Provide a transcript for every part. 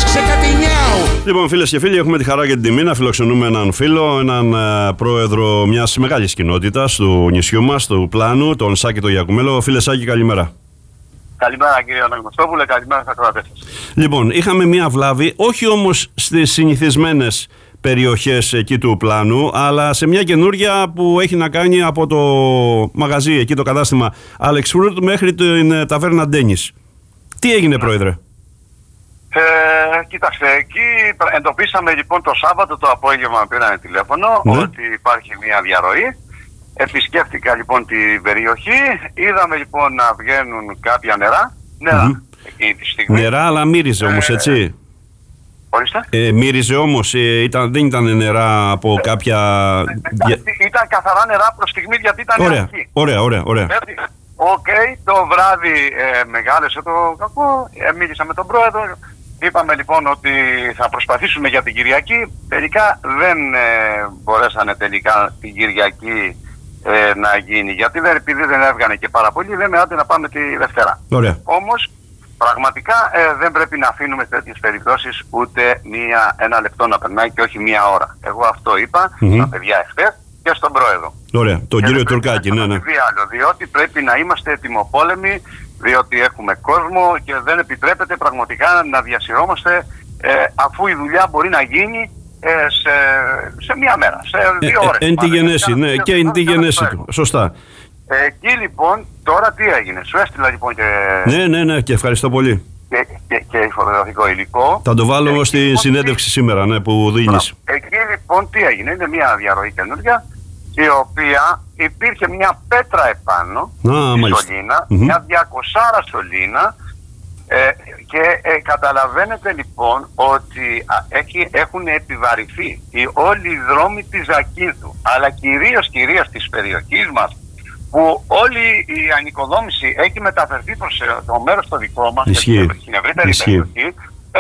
Κώστας Ξεκατηνιάου. Λοιπόν, φίλες και φίλοι, έχουμε τη χαρά και την τιμή να φιλοξενούμε έναν φίλο, έναν πρόεδρο μιας μεγάλης κοινότητας του νησιού μας, του Πλάνου, τον Σάκη τον Γιακουμέλο. Φίλε Σάκη, καλημέρα. Καλημέρα κύριε Αναγνωστόπουλε, καλημέρα στα ακροατές σας. Λοιπόν, είχαμε μια βλάβη, όχι όμως στις συνηθισμένες περιοχές εκεί του Πλάνου, αλλά σε μια καινούρια που έχει να κάνει από το μαγαζί, εκεί το κατάστημα Alex Fruit μέχρι την ταβέρνα Ντένις. Τι έγινε, πρόεδρε? Κοίταξε, εκεί εντοπίσαμε λοιπόν το Σάββατο το απόγευμα, πήρανε τηλέφωνο ότι υπάρχει μια διαρροή. Επισκέφτηκα λοιπόν την περιοχή, είδαμε λοιπόν να βγαίνουν κάποια νερά, εκείνη τη στιγμή. Νερά, αλλά μύριζε όμως, έτσι. Ορίστε. Μύριζε όμως, δεν ήταν νερά από κάποια... Ήταν καθαρά νερά προς στιγμή, γιατί ήταν εκεί. Ωραία. Οκ, το βράδυ μεγάλωσε το κακό, μίλησα με τον πρόεδρο, είπαμε λοιπόν ότι θα προσπαθήσουμε για την Κυριακή. Τελικά δεν μπορέσανε τελικά την Κυριακή να γίνει, γιατί επειδή δεν έβγανε και πάρα πολύ, λέμε άντε να πάμε τη Δευτέρα. Όμως πραγματικά δεν πρέπει να αφήνουμε τέτοιες περιπτώσεις ούτε ένα λεπτό να περνάει και όχι μία ώρα. Εγώ αυτό είπα στα παιδιά εχθές και στον πρόεδρο. Ωραία, τον κύριο Τουρκάκη, ναι. Διότι πρέπει να είμαστε ετοιμοπόλεμοι, διότι έχουμε κόσμο και δεν επιτρέπεται πραγματικά να διασυρώμαστε αφού η δουλειά μπορεί να γίνει σε μία μέρα, σε 2 ώρες. Εν τη γενέση, ναι, και εν τη γενέση του. Σωστά. Εκεί λοιπόν, τώρα τι έγινε? Σου έστειλα λοιπόν και... Ναι, και ευχαριστώ πολύ. Και φωτογραφικό υλικό. Θα το βάλω στη συνέντευξη σήμερα, ναι, που δίνεις. Εκεί λοιπόν τι έγινε? Είναι μια διαρροή καινούργια, η οποία υπήρχε μια πέτρα επάνω στη σωλήνα, μια 200 σωλήνα, και καταλαβαίνετε λοιπόν ότι έχουν επιβαρηθεί όλοι οι δρόμοι της Ζακίνθου, αλλά κυρίως της περιοχής μας, που όλη η ανοικοδόμηση έχει μεταφερθεί προς το μέρος το δικό μας, στην ευρύτερη περιοχή,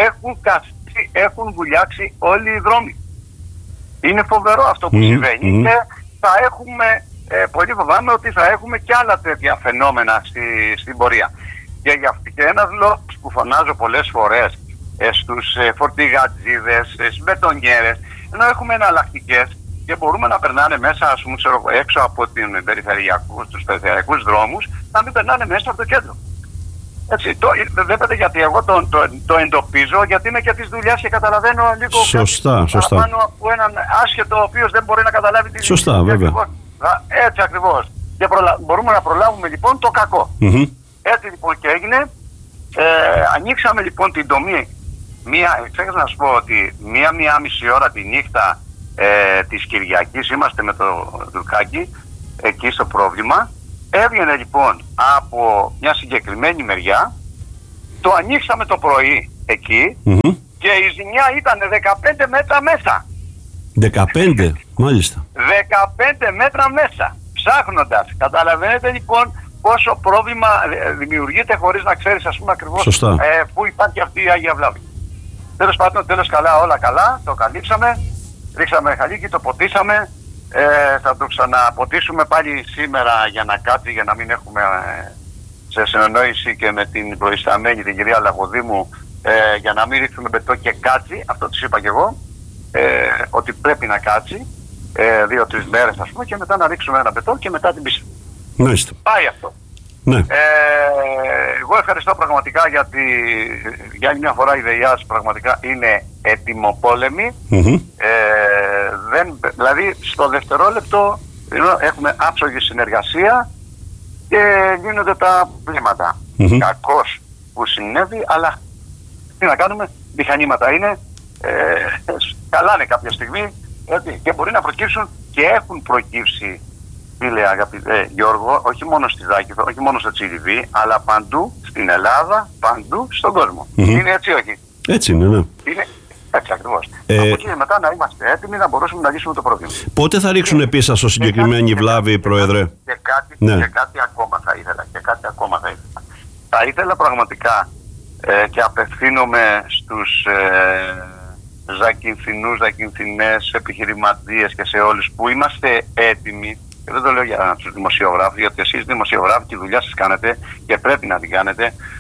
έχουν βουλιάξει όλοι οι δρόμοι. Είναι φοβερό αυτό που συμβαίνει και θα έχουμε, πολύ φοβάμαι ότι θα έχουμε και άλλα τέτοια φαινόμενα στην πορεία. Και ένας λόγος που φωνάζω πολλές φορές στους φορτηγατζίδες, στις μπετονιέρες, ενώ έχουμε εναλλακτικές και μπορούμε να περνάνε μέσα, ας πούμε, έξω από τους περιφερειακούς δρόμους, να μην περνάνε μέσα από το κέντρο. Έτσι, βλέπετε γιατί εγώ το εντοπίζω, γιατί είμαι και της δουλειάς και καταλαβαίνω λίγο παραπάνω από έναν άσχετο ο οποίος δεν μπορεί να καταλάβει τη δουλειά. Σωστά, βέβαια. Έτσι ακριβώς. Και μπορούμε να προλάβουμε λοιπόν το κακό. Έτσι λοιπόν και έγινε. Ανοίξαμε λοιπόν την τομή. Ξέχασα να σου πω ότι μία μισή ώρα τη νύχτα της Κυριακής είμαστε με το Τουρκάκι εκεί στο πρόβλημα. Έβγαινε λοιπόν από μια συγκεκριμένη μεριά, το ανοίξαμε το πρωί εκεί και η ζημιά ήταν 15 μέτρα μέσα. 15, μάλιστα. 15 μέτρα μέσα. Ψάχνοντας, καταλαβαίνετε λοιπόν πόσο πρόβλημα δημιουργείται χωρίς να ξέρεις, ας πούμε, ακριβώς πού υπάρχει αυτή η Άγια Βλάβη. Τέλος πάντων, καλά, όλα καλά, το καλύψαμε, ρίξαμε χαλίκι, το ποτίσαμε, θα το ξαναποτίσουμε πάλι σήμερα για να κάτσει, για να μην έχουμε σε συνεννόηση και με την προϊσταμένη, την κυρία Λαγοδήμου, για να μην ρίξουμε μπετό και κάτσει, αυτό της είπα και εγώ, ότι πρέπει να κάτσει 2-3 μέρες, ας πούμε, και μετά να ρίξουμε ένα μπετό και μετά την πίστη. Πάει αυτό. Ναι. Εγώ ευχαριστώ πραγματικά, γιατί για άλλη μια φορά η ΔΕΙΑΣ πραγματικά είναι ετοιμοπόλεμη. Δηλαδή στο δευτερόλεπτο έχουμε άψογη συνεργασία και γίνονται τα πλήματα. Κακώς που συνέβη, αλλά τι να κάνουμε, μηχανήματα είναι, καλά είναι κάποια στιγμή, έτσι, και μπορεί να προκύψουν και έχουν προκύψει, φίλε αγαπητέ Γιώργο, όχι μόνο στη Ζάκηθο, όχι μόνο στο Τσιριβί, αλλά παντού στην Ελλάδα, παντού στον κόσμο. Είναι έτσι, όχι? Έτσι είναι, ναι. Είναι έτσι ακριβώς. Από εκεί και μετά να είμαστε έτοιμοι να μπορέσουμε να λύσουμε το πρόβλημα. Πότε θα ρίξουν επίσης στο συγκεκριμένη βλάβη, Πρόεδρε? Και κάτι ακόμα θα ήθελα. Θα ήθελα πραγματικά και απευθύνομαι στους Ζακυνθινούς, Ζακυνθινές, επιχειρηματίες και σε όλους που είμαστε έτοιμοι. Και δεν το λέω για τους δημοσιογράφους, γιατί εσείς δημοσιογράφοι τη δουλειά σας κάνετε και πρέπει να την κάνετε.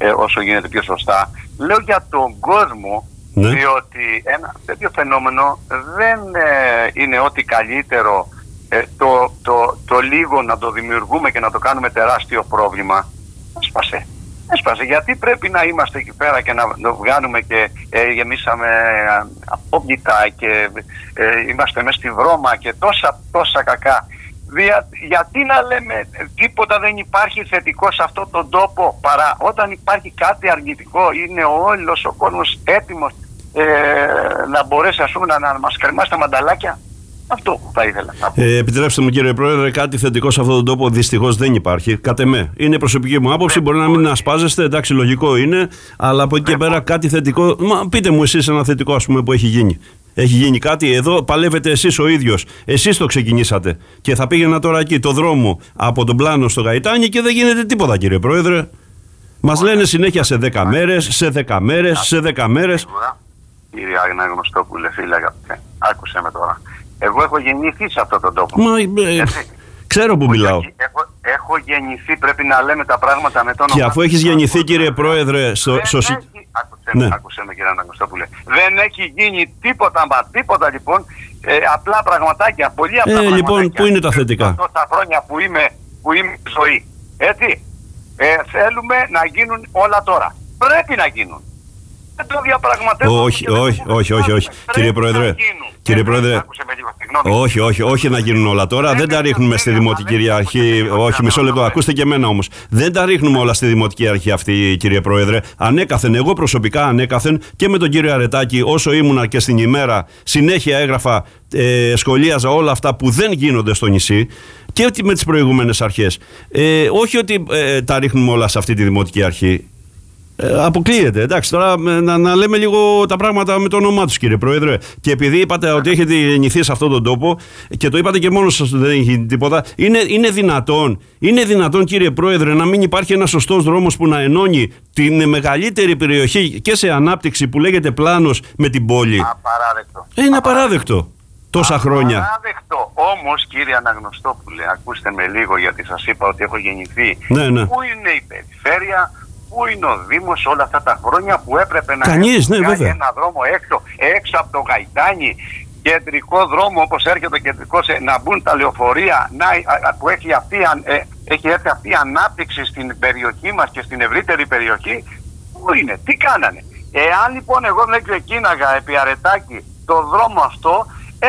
όσο γίνεται πιο σωστά. Λέω για τον κόσμο, διότι ένα τέτοιο φαινόμενο δεν είναι ότι καλύτερο το λίγο να το δημιουργούμε και να το κάνουμε τεράστιο πρόβλημα. Έσπασε. Γιατί πρέπει να είμαστε εκεί πέρα και να το βγάλουμε και γεμίσαμε απόβλητα και είμαστε μέσα στη βρώμα και τόσα κακά. Γιατί να λέμε τίποτα δεν υπάρχει θετικό σε αυτόν τον τόπο, παρά όταν υπάρχει κάτι αρνητικό είναι όλος ο κόσμος έτοιμος να μπορέσει να μας κρεμάσει τα μανταλάκια. Αυτό θα ήθελα να πω. Επιτρέψτε μου, κύριε Πρόεδρε, κάτι θετικό σε αυτόν τον τόπο δυστυχώς δεν υπάρχει. Κατ' εμέ. Είναι προσωπική μου άποψη. Μπορεί να μην ασπάζεστε, εντάξει, λογικό είναι, αλλά από εκεί και πέρα κάτι θετικό. Πείτε μου εσείς ένα θετικό, ας πούμε, που έχει γίνει. Έχει γίνει κάτι εδώ, παλεύετε εσείς ο ίδιος. Εσείς το ξεκινήσατε. Και θα πήγαινα τώρα εκεί το δρόμο από τον Πλάνο στο Γαϊτάνι και δεν γίνεται τίποτα, κύριε Πρόεδρε. Μας λένε συνέχεια σε 10 μέρες, σε 10 μέρες, σε 10 μέρες. Κύριε Αγνωστόπουλε, φίλε, άκουσε με τώρα. Εγώ έχω γεννηθεί σε αυτόν τον τόπο. Ξέρω που μιλάω. Έχω γεννηθεί, πρέπει να λέμε τα πράγματα με τον όνομα. Και αφού έχεις γεννηθεί, κύριε Πρόεδρε, Άκουσε με, κύριε Αναγνωστόπουλε. Δεν έχει γίνει τίποτα λοιπόν. Απλά πραγματάκια, πολύ απλά πραγματάκια. Λοιπόν, πού είναι τα θετικά? Τόσα χρόνια που είμαι ζωή. Έτσι. Θέλουμε να γίνουν όλα τώρα. Πρέπει να γίνουν. Δεν το διαπραγματεύουμε. Όχι. Κύριε Πρόεδρε. Όχι να γίνουν όλα τώρα. Δεν τα ρίχνουμε στη Δημοτική Αρχή. Όχι, μισό λεπτό. Ακούστε και εμένα όμως. Δεν τα ρίχνουμε όλα στη Δημοτική Αρχή αυτή, κύριε Πρόεδρε. Ανέκαθεν, εγώ προσωπικά ανέκαθεν και με τον κύριο Αρετάκη, όσο ήμουνα και στην ημέρα, συνέχεια έγραφα, σχολίαζα όλα αυτά που δεν γίνονται στο νησί και με τις προηγούμενες αρχές. Όχι ότι τα ρίχνουμε όλα σε αυτή τη Δημοτική Αρχή. Αποκλείεται. Εντάξει, τώρα να λέμε λίγο τα πράγματα με το όνομά τους, κύριε Πρόεδρε. Και επειδή είπατε ότι έχετε γεννηθεί σε αυτόν τον τόπο και το είπατε και μόνος σας ότι δεν έχει τίποτα, είναι δυνατόν, κύριε Πρόεδρε, να μην υπάρχει ένας σωστός δρόμος που να ενώνει την μεγαλύτερη περιοχή και σε ανάπτυξη που λέγεται Πλάνος με την πόλη? Απαράδεκτο. Είναι απαράδεκτο. Τόσα χρόνια. Απαράδεκτο. Όμως, κύριε Αναγνωστόπουλε, ακούστε με λίγο, γιατί σας είπα ότι έχω γεννηθεί. Ναι. Πού είναι η περιφέρεια? Πού είναι ο Δήμος όλα αυτά τα χρόνια που έπρεπε να κάνει ένα δρόμο έξω από το Γαϊτάνι, κεντρικό δρόμο όπως έρχεται ο κεντρικός, να μπουν τα λεωφορεία, που έχει έρθει αυτή η ανάπτυξη στην περιοχή μας και στην ευρύτερη περιοχή? Πού είναι, τι κάνανε? Εάν λοιπόν εγώ δεν ξεκίναγα επί Αρετάκη το δρόμο αυτό,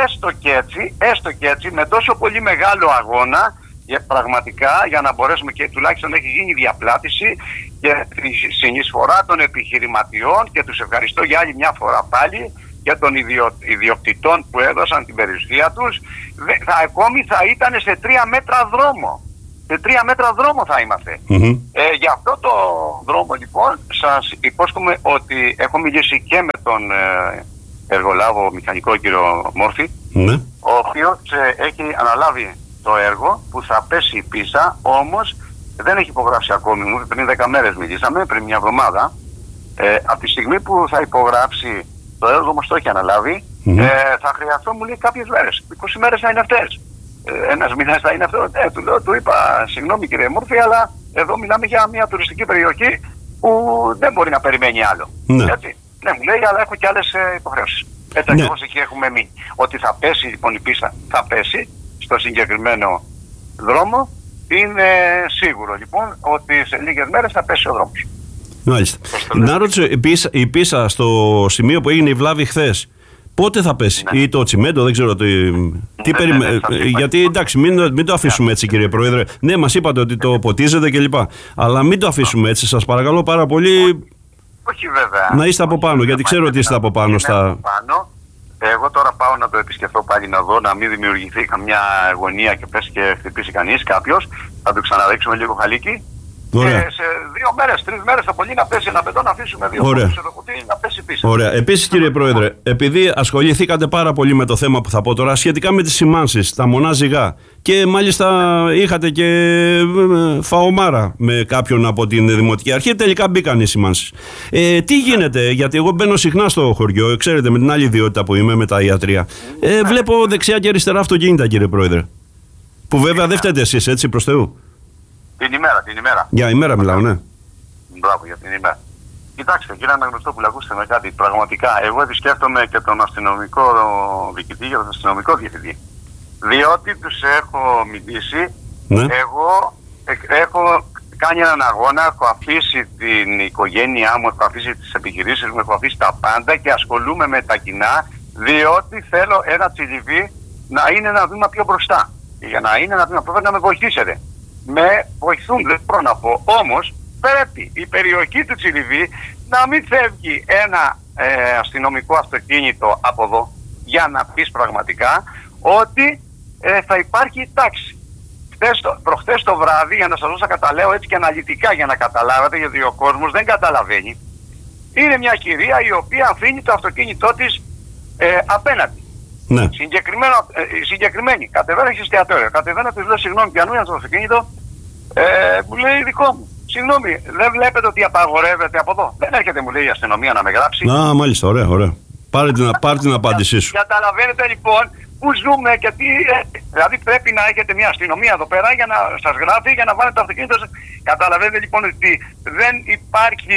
έστω και έτσι με τόσο πολύ μεγάλο αγώνα, πραγματικά, για να μπορέσουμε, και τουλάχιστον έχει γίνει διαπλάτηση και τη συνεισφορά των επιχειρηματιών, και τους ευχαριστώ για άλλη μια φορά πάλι, και των ιδιοκτητών που έδωσαν την περιουσία τους, ακόμη θα ήταν σε 3 μέτρα δρόμο. Σε 3 μέτρα δρόμο θα είμαστε. Για αυτό το δρόμο λοιπόν σας υπόσχομαι ότι έχω μιλήσει και με τον εργολάβο μηχανικό κύριο Μόρφη, ο οποίος έχει αναλάβει το έργο που θα πέσει η πίσα, όμως δεν έχει υπογράψει ακόμη. Πριν 10 μέρες μιλήσαμε, πριν μια εβδομάδα. Από τη στιγμή που θα υπογράψει το έργο, όμως το έχει αναλάβει, θα χρειαστώ, μου λέει, κάποιες μέρες. 20 μέρες θα είναι αυτές. Ένας μήνας θα είναι αυτό. Του είπα, συγγνώμη κύριε Μόρφη, αλλά εδώ μιλάμε για μια τουριστική περιοχή που δεν μπορεί να περιμένει άλλο. Έτσι. Ναι, μου λέει, αλλά έχω και άλλες υποχρεώσεις. Έτσι ακριβώς εκεί έχουμε μείνει. Ότι θα πέσει λοιπόν η πίστα, θα πέσει στο συγκεκριμένο δρόμο. Είναι σίγουρο λοιπόν ότι σε λίγες μέρες θα πέσει ο δρόμος. Μάλιστα. Να ρωτήσω, η πίσα στο σημείο που έγινε η βλάβη χθες, πότε θα πέσει? Ή το τσιμέντο, δεν ξέρω τι περιμένει. Γιατί εντάξει, μην το αφήσουμε έτσι, κύριε Πρόεδρε. Ναι, μας είπατε ότι το ποτίζετε κλπ. Αλλά μην το αφήσουμε έτσι, σας παρακαλώ πάρα πολύ. Όχι βέβαια. Να είστε από πάνω, γιατί ξέρω ότι είστε από πάνω στα... Εγώ τώρα πάω να το επισκεφθώ πάλι, να δω, να μην δημιουργηθεί καμιά αγωνία και πέσει και χτυπήσει κανείς, κάποιος. Θα το ξαναδείξουμε λίγο χαλίκι. Ωραία. Και σε 2 μέρες, 3 μέρες το πολύ να πέσει ένα πετό, να αφήσουμε 2 μέρες το κουτί να πέσει πίσω. Ωραία. Επίσης, κύριε Πρόεδρε, επειδή ασχοληθήκατε πάρα πολύ με το θέμα που θα πω τώρα σχετικά με τις σημάνσεις, τα μονά ζυγά, και μάλιστα είχατε και φαομάρα με κάποιον από την Δημοτική Αρχή, τελικά μπήκαν οι σημάνσεις. Τι γίνεται, γιατί εγώ μπαίνω συχνά στο χωριό, ξέρετε, με την άλλη ιδιότητα που είμαι, με τα ιατρία. Βλέπω δεξιά και αριστερά αυτοκίνητα, κύριε Πρόεδρε. Που βέβαια δεν φταίτε εσείς, έτσι, προς Θεού. Την ημέρα. Για ημέρα μιλάω, ναι. Μπράβο για την ημέρα. Κοιτάξτε, κύριε Αναγνωστόπουλε, ακούστε με κάτι. Πραγματικά, εγώ επισκέφτομαι και τον αστυνομικό διοικητή και τον αστυνομικό διευθυντή. Διότι τους έχω μιλήσει, εγώ έχω κάνει έναν αγώνα, έχω αφήσει την οικογένειά μου, έχω αφήσει τις επιχειρήσεις μου, έχω αφήσει τα πάντα και ασχολούμαι με τα κοινά, διότι θέλω ένα Τσιλιβί να είναι ένα βήμα πιο μπροστά. Και για να είναι ένα βήμα πρέπει να με βοηθήσετε. Με βοηθούν, δεν μπορώ να πω. Όμως πρέπει η περιοχή του Τσιλιβί να μην φεύγει ένα αστυνομικό αυτοκίνητο από εδώ, για να πεις πραγματικά ότι θα υπάρχει τάξη. Προχθές το βράδυ, για να σας δώσω καταλέω έτσι και αναλυτικά για να καταλάβετε, γιατί ο κόσμος δεν καταλαβαίνει, είναι μια κυρία η οποία αφήνει το αυτοκίνητό της απέναντι. Ναι. Συγκεκριμένη, κατεβαίνει στο εστιατόριο. Κατεβαίνω, της λέω συγγνώμη, πιανού για το αυτοκίνητο, μου λέει δικό μου. Συγγνώμη, δεν βλέπετε ότι απαγορεύεται από εδώ? Δεν έρχεται, μου λέει, η αστυνομία να με γράψει. Να, μάλιστα, ωραία, ωραία. Πάρε την απάντησή σου. Καταλαβαίνετε λοιπόν που ζούμε και τι. Δηλαδή πρέπει να έχετε μια αστυνομία εδώ πέρα για να σας γράφει, για να βάλετε το αυτοκίνητο σας. Καταλαβαίνετε λοιπόν ότι δεν υπάρχει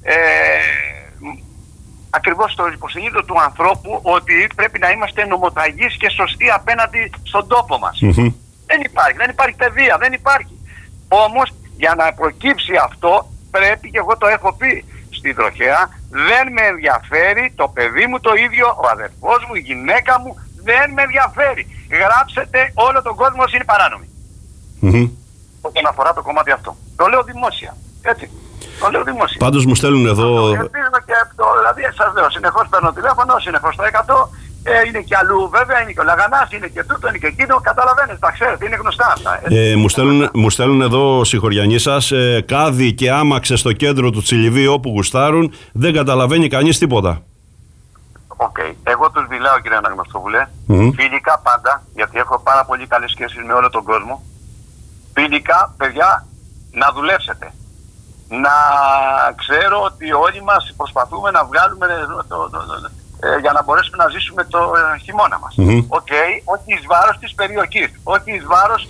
ακριβώς το υποσυνείδητο του ανθρώπου ότι πρέπει να είμαστε νομοταγείς και σωστοί απέναντι στον τόπο μας. Δεν υπάρχει παιδεία, δεν υπάρχει. Όμως για να προκύψει αυτό πρέπει, και εγώ το έχω πει στη Τροχέα, δεν με ενδιαφέρει το παιδί μου το ίδιο, ο αδερφός μου, η γυναίκα μου, δεν με ενδιαφέρει. Γράψετε όλο τον κόσμο όσοι είναι παράνομοι. Όσον αφορά το κομμάτι αυτό. Το λέω δημόσια. Έτσι. Το λέω δημόσια. Πάντως μου στέλνουν εδώ. Δηλαδή σας λέω, συνεχώς παίρνω τηλέφωνο, συνεχώς το 100. Είναι και αλλού βέβαια, είναι και ο Λαγανάς, είναι και τούτο, είναι και εκείνο. Καταλαβαίνετε, τα ξέρετε, είναι γνωστά αυτά. Μου στέλνουν εδώ συγχωριανοί σας, κάδι και άμαξε στο κέντρο του Τσιλιβί όπου γουστάρουν, δεν καταλαβαίνει κανείς τίποτα. Εγώ τους μιλάω, κύριε Αναγνωστόπουλε, φιλικά πάντα, γιατί έχω πάρα πολύ καλές σχέσεις με όλο τον κόσμο. Φιλικά, παιδιά, να δουλέψετε. Να ξέρω ότι όλοι μας προσπαθούμε να βγάλουμε για να μπορέσουμε να ζήσουμε το χειμώνα μας. Όχι εις βάρος της περιοχής, όχι εις βάρος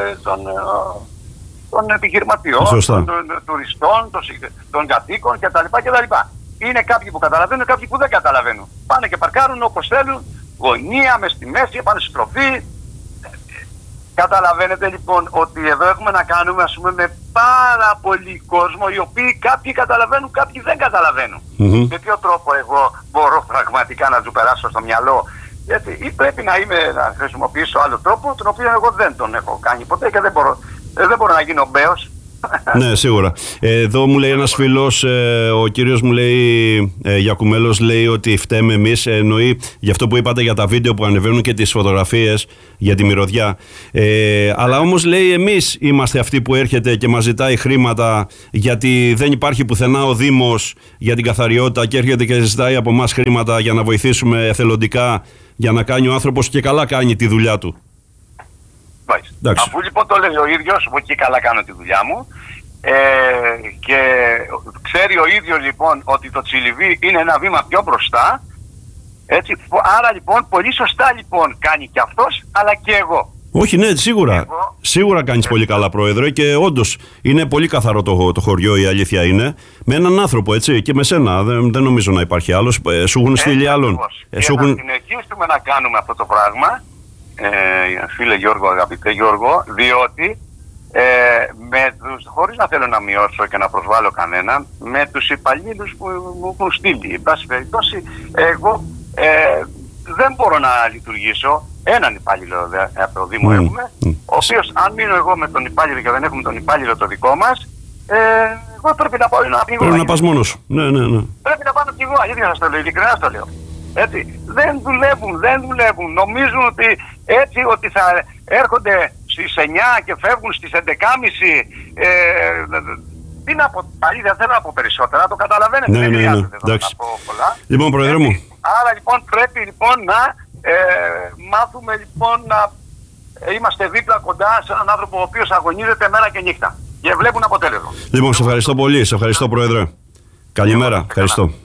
των επιχειρηματιών, των τουριστών, των κατοίκων κτλ. Είναι κάποιοι που καταλαβαίνουν, κάποιοι που δεν καταλαβαίνουν. Πάνε και παρκάρουν όπως θέλουν, γωνία, μες στη μέση, πάνε στη στροφή. Καταλαβαίνετε λοιπόν ότι εδώ έχουμε να κάνουμε, ας πούμε, με πάρα πολύ κόσμο, οι οποίοι κάποιοι καταλαβαίνουν, κάποιοι δεν καταλαβαίνουν. Με ποιο τρόπο εγώ μπορώ πραγματικά να του περάσω στο μυαλό? Γιατί ή πρέπει να χρησιμοποιήσω άλλο τρόπο, τον οποίο εγώ δεν τον έχω κάνει ποτέ και δεν μπορώ να γίνω μπέος. Ναι, σίγουρα. Εδώ μου λέει ένας φίλος, ο κύριος μου λέει, Γιακουμέλος, λέει ότι φταίμε εμείς. Εννοεί για αυτό που είπατε για τα βίντεο που ανεβαίνουν και τις φωτογραφίες για τη μυρωδιά. Αλλά όμως λέει εμείς είμαστε αυτοί που έρχεται και μας ζητάει χρήματα, γιατί δεν υπάρχει πουθενά ο Δήμος για την καθαριότητα και έρχεται και ζητάει από εμάς χρήματα για να βοηθήσουμε εθελοντικά, για να κάνει ο άνθρωπος, και καλά κάνει τη δουλειά του. Αφού λοιπόν το λέει ο ίδιος, εγώ και καλά κάνω τη δουλειά μου, και ξέρει ο ίδιος λοιπόν ότι το Τσιλιβί είναι ένα βήμα πιο μπροστά, έτσι, άρα λοιπόν πολύ σωστά λοιπόν κάνει και αυτός, αλλά και εγώ. Όχι, ναι, σίγουρα. Σίγουρα κάνεις πολύ καλά, Πρόεδρε, και όντως είναι πολύ καθαρό το χωριό, η αλήθεια είναι. Με έναν άνθρωπο, έτσι, και με σένα. Δεν νομίζω να υπάρχει άλλος. Σου έχουν στείλει άλλον. Και να συνεχίσουμε να κάνουμε αυτό το πράγμα, φίλε Γιώργο, αγαπητέ Γιώργο, διότι χωρίς να θέλω να μειώσω και να προσβάλλω κανέναν, με τους υπαλλήλους που μου έχουν στείλει, εν πάση περιπτώσει, εγώ δεν μπορώ να λειτουργήσω. Έναν υπάλληλο από το Δήμο έχουμε, ο οποίος, αν μείνω εγώ με τον υπάλληλο και δεν έχουμε τον υπάλληλο το δικό μας, εγώ πρέπει να πάω να πνιγώ. Πρέπει να πας μόνος σου. Ναι. Πρέπει να πάω να πνιγώ, αλήθεια σας το λέω, ειλικρινά το λέω. Έτσι, δεν δουλεύουν. Νομίζουν ότι έτσι ότι θα έρχονται στις 9 και φεύγουν στις 11.30. Τι να πω, δεν θέλω να πω περισσότερα, το καταλαβαίνετε. Ναι. Δεν χρειάζεται να πω πολλά. Λοιπόν, Πρόεδρε μου. Άρα λοιπόν πρέπει λοιπόν να μάθουμε λοιπόν να είμαστε δίπλα κοντά σε έναν άνθρωπο ο οποίος αγωνίζεται μέρα και νύχτα και βλέπουν αποτέλεσμα. Λοιπόν, σε ευχαριστώ πολύ, σε ευχαριστώ, Πρόεδρε. Καλημέρα, ευχαριστώ.